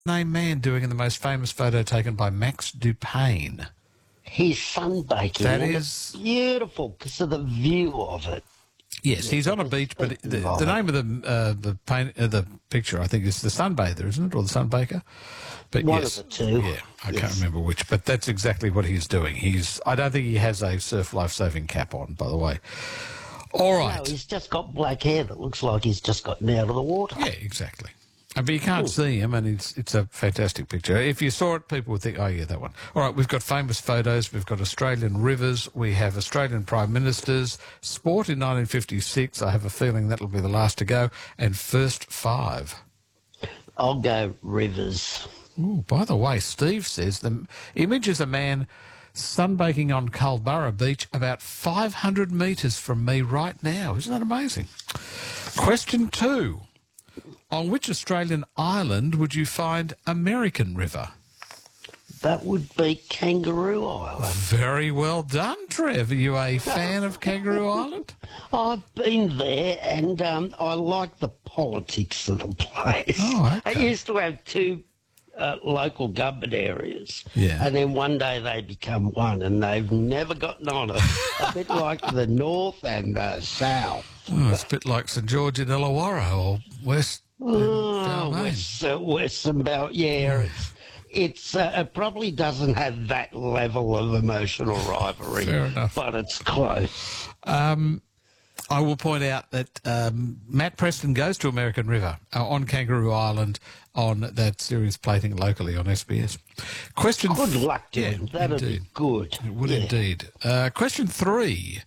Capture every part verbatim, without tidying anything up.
name man doing in the most famous photo taken by Max Dupain? He's sunbaking. That and is it's beautiful because of the view of it. Yes, he's on a beach, but the, the name of the uh, the paint, uh, the picture, I think, is the Sunbather, isn't it, or the Sunbaker? But One yes, of the two. Yeah, I Yes. can't remember which, but that's exactly what he's doing. He's. I don't think he has a surf life-saving cap on, by the way. All right. No, he's just got black hair that looks like he's just gotten out of the water. Yeah, exactly. Uh, But you can't see him, and it's it's a fantastic picture. If you saw it, people would think, oh, yeah, that one. All right, we've got famous photos. We've got Australian rivers. We have Australian prime ministers. Sport in nineteen fifty-six. I have a feeling that'll be the last to go. And first five. I'll go rivers. Ooh, by the way, Steve says the image is a man sunbaking on Culburra Beach about five hundred metres from me right now. Isn't that amazing? Question two. On which Australian island would you find American River? That would be Kangaroo Island. Very well done, Trev. Are you a fan of Kangaroo Island? I've been there, and um, I like the politics of the place. Oh, okay. It used to have two uh, local government areas, Yeah. and then one day they become one, and they've never gotten on it. A bit like the north and uh, south. Oh, it's a bit like St George in Illawarra or West Oh, Balmain. West, uh, Western Belt, yeah. It's, it's uh, it probably doesn't have that level of emotional rivalry, Fair enough. but it's close. Um, I will point out that um, Matt Preston goes to American River uh, on Kangaroo Island on that series plating locally on S B S. Question Good th- luck to Yeah, him. That'd indeed. be good. It would Yeah. indeed. Uh, question three.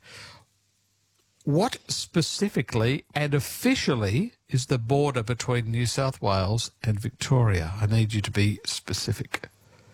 What specifically and officially is the border between New South Wales and Victoria? I need you to be specific.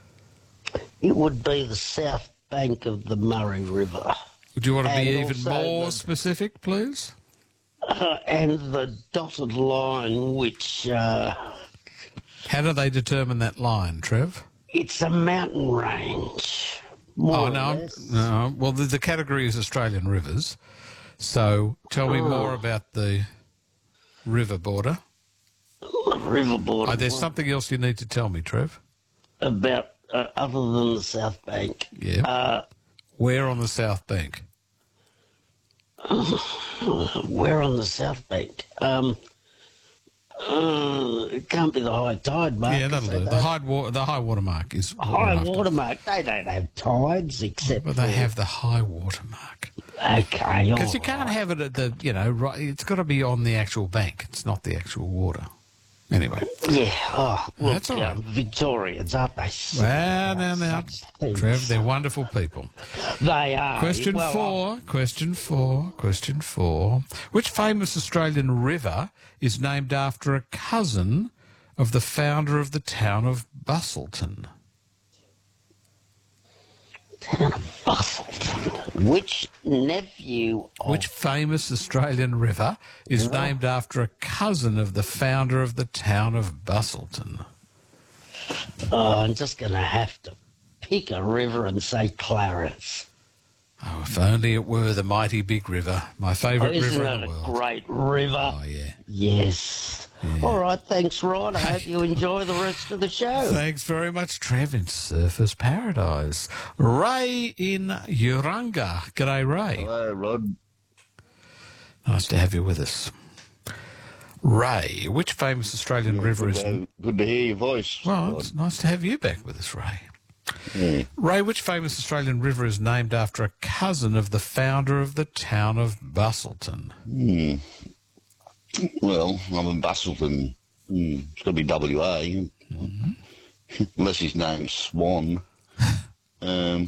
It would be the south bank of the Murray River. Would you want to be And even also more the- specific, please? Uh, and the dotted line, which uh, How do they determine that line, Trev? it's a mountain range. More Oh, or no, I'm- less. no. Well, the, the category is Australian rivers. So tell me Oh. more about the river border. River border. Oh, there's something else you need to tell me, Trev. About, uh, other than the south bank. Yeah. Uh, Where on the South Bank? We're on the south bank. Um, uh, it can't be the high tide mark. Yeah, that'll they do. The don't- high, wa- the high water mark is what we're high after. water mark. They don't have tides except But they for- have the high water mark. Okay, Because you all can't right. have it at the, you know, right, it's got to be on the actual bank. It's not the actual water. Anyway. Yeah, oh, look, That's all right. um, Victorians, aren't they? Well, now, now, Such things. Trev, they're wonderful people. They are. Question Well, four, question four, question four. Which famous Australian river is named after a cousin of the founder of the town of Busselton? Town of Busselton. Which nephew of... Which famous Australian river is named after a cousin of the founder of the town of Busselton? Oh, I'm just going to have to pick a river and say Clarence. Oh, if only it were the mighty big river, my Oh, favourite isn't river that in the a world. great river? Oh, yeah. Yes. All right, thanks, Rod. I hope you enjoy the rest of the show. Thanks very much, Trev, in Surfers Paradise. Ray in Urunga. G'day, Ray. Hello, Rod. Nice to have you with us. Ray, which famous Australian river Good is... to, good to hear your voice. Well, Rod. it's nice to have you back with us, Ray. Yeah. Ray, which famous Australian river is named after a cousin of the founder of the town of Busselton? Hmm. Well, I'm in Busselton. Hmm. It's got to be W A, Mm-hmm. unless his name's Swan. um,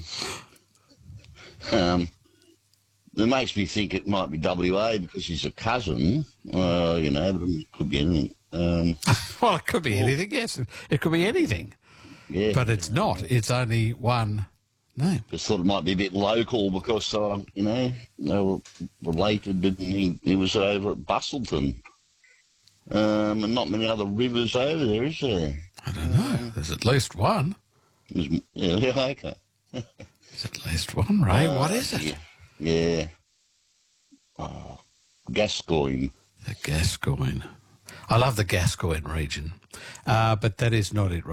um, it makes me think it might be W A because he's a cousin. Uh, you know, but it could be anything. Um, Well, it could be anything, yes. It could be anything. yeah. But it's not. It's only one name. Just thought it might be a bit local because, uh, you know, they were related and he, he was over at Busselton. Um, and not many other rivers over there, is there? I don't know. There's at least one. There's, yeah, yeah, okay. There's at least one, Ray. What is it? Yeah. yeah. Oh, Gascoigne. The Gascoigne. I love the Gascoyne region, uh, but that is not it.